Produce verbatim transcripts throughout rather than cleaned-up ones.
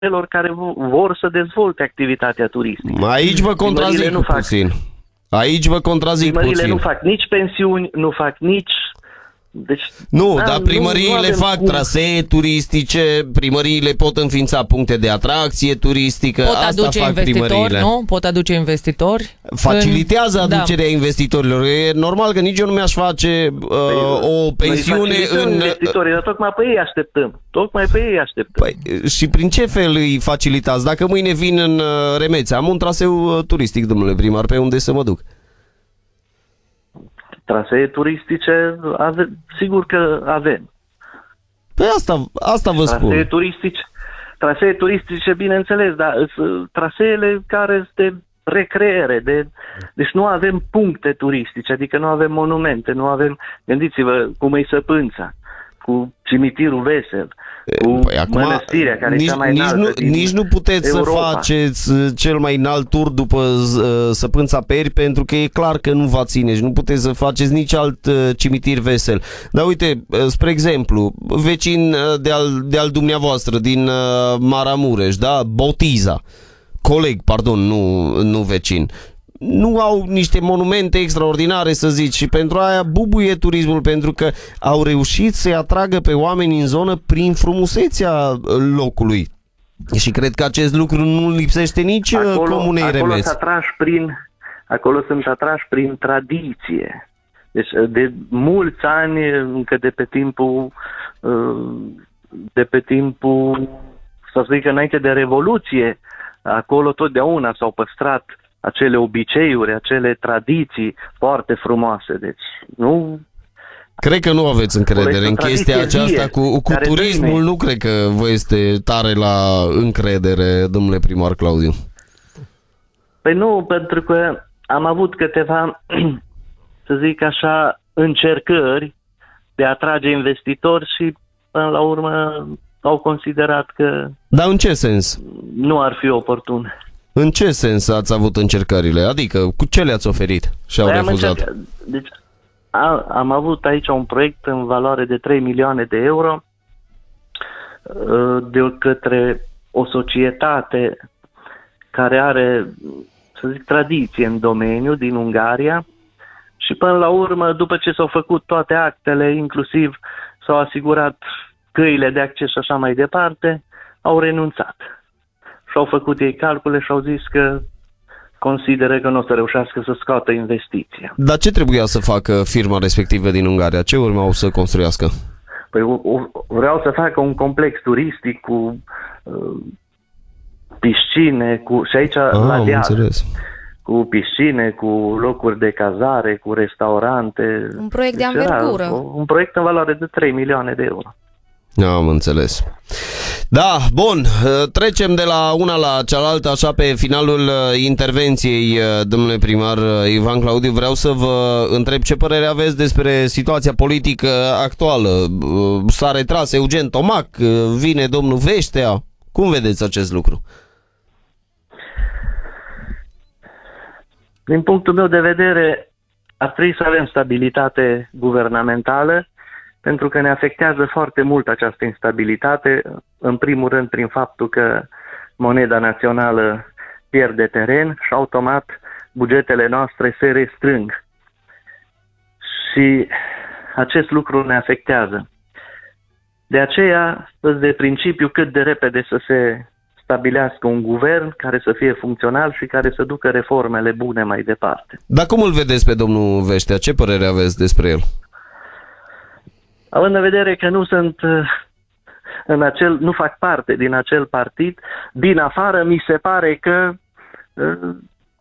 celor care vor să dezvolte activitatea turistică. Aici vă contrazic nu fac, puțin. Aici vă contrazic puțin. nu fac nici pensiuni, nu fac nici... Deci, nu, da, dar primăriile nu, nu fac cum. trasee turistice, primăriile pot înființa puncte de atracție turistică, pot asta aduce fac investitori, primăriile. Nu? Pot aduce investitori. Facilitează în... aducerea da. investitorilor. E normal că nici eu nu mi-aș face uh, păi, o pensiune în... investitorii, dar tocmai pe ei așteptăm. Tocmai pe ei așteptăm. Păi, și prin ce fel îi facilitați? Dacă mâine vin în uh, Remețe, am un traseu uh, turistic, domnule primar, pe unde să mă duc? Trasee turistice, ave, sigur că avem. Păi asta, asta vă trasee spun. Turistice, trasee turistice, bineînțeles, dar traseele care sunt de recreere, de, deci nu avem puncte turistice, adică nu avem monumente, nu avem, gândiți-vă cum e Săpânța, cu cimitirul Vesel, cu păi acum, mănăstirea care nici, e cea mai nici înaltă nu, din nici nu puteți Europa. să faceți cel mai înalt tur după uh, Săpânța Peri, pentru că e clar că nu va ține și nu puteți să faceți nici alt uh, cimitir Vesel. Dar uite, uh, spre exemplu, vecin uh, de-al, de-al dumneavoastră din uh, Maramureș, da? Botiza, coleg, pardon, nu, nu vecin, nu au niște monumente extraordinare, să zici, și pentru aia bubuie turismul, pentru că au reușit să-i atragă pe oameni în zonă prin frumusețea locului. Și cred că acest lucru nu lipsește nici acolo, comunei acolo Remeț. Sunt atrași prin, acolo sunt atrași prin tradiție. Deci de mulți ani, încă de pe timpul de pe timpul, să zic, înainte de Revoluție, acolo totdeauna s-au păstrat acele obiceiuri, acele tradiții foarte frumoase. Deci, nu... Cred că nu aveți încredere în chestia aceasta cu, cu turismul, tăine. Nu cred că vă este tare la încredere, domnule primar Claudiu. Păi nu, pentru că am avut câteva, să zic așa, încercări de a atrage investitori și până la urmă au considerat că... Dar în ce sens? Nu ar fi oportun. În ce sens ați avut încercările? Adică, cu ce le-ați oferit și au păi refuzat? Deci, a, am avut aici un proiect în valoare de trei milioane de euro de către o societate care are, să zic, tradiție în domeniu din Ungaria și până la urmă, după ce s-au făcut toate actele, inclusiv s-au asigurat căile de acces și așa mai departe, au renunțat. Și-au făcut ei calcule și au zis că consideră că nu o să reușească să scoată investiția. Dar ce trebuia să facă firma respectivă din Ungaria? Ce urmau să construiască? Păi o, o, vreau să facă un complex turistic cu uh, piscine, cu, și aici ah, la deal, înțeles. Cu piscine, cu locuri de cazare, cu restaurante. Un proiect de deci anvergură. Era, un proiect în valoare de trei milioane de euro. Am înțeles. Da, bun, trecem de la una la cealaltă, așa pe finalul intervenției, domnule primar Ivan Claudiu. Vreau să vă întreb ce părere aveți despre situația politică actuală. S-a retras Eugen Tomac, vine domnul Veștea. Cum vedeți acest lucru? Din punctul meu de vedere, ar trebui să avem stabilitate guvernamentală, pentru că ne afectează foarte mult această instabilitate, în primul rând prin faptul că moneda națională pierde teren și automat bugetele noastre se restrâng. Și acest lucru ne afectează. De aceea, de principiu, cât de repede să se stabilească un guvern care să fie funcțional și care să ducă reformele bune mai departe. Dar cum îl vedeți pe domnul Veștea? Ce părere aveți despre el? Având în vedere că nu sunt în acel, nu fac parte din acel partid, din afară mi se pare că uh,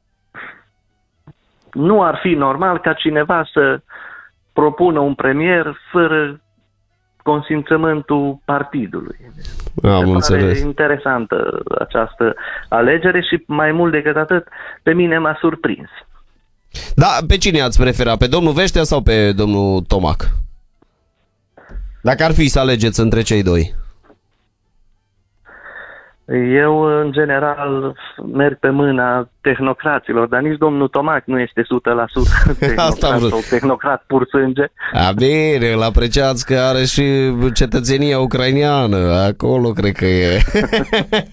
nu ar fi normal ca cineva să propună un premier fără consimțământul partidului. Am mi se înțeles. pare interesantă această alegere și mai mult decât atât, pe mine m-a surprins. Da, pe cine ați prefera? Pe domnul Veștea sau pe domnul Tomac? Dacă ar fi să alegeți între cei doi. Eu, în general, merg pe mâna tehnocraților, dar nici domnul Tomac nu este o sută la sută tehnocrat sau tehnocrat pur sânge. A, bine, îl apreciați că are și cetățenia ucraineană. Acolo cred că e.